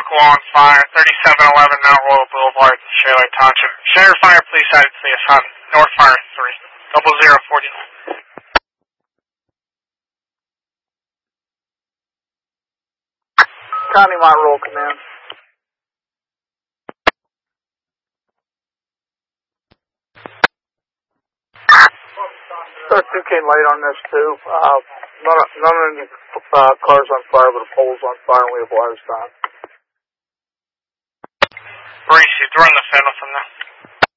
vehicle on fire, 3711 Mount Royal Boulevard, Shaler Township. Shaler Fire, please cited to the sun. North Fire 3, 0049. County Mount Royal Command. Start 2 came late on this too. None of any cars on fire, but a pole's on fire and we have wires down. Reese, you run the federal from there.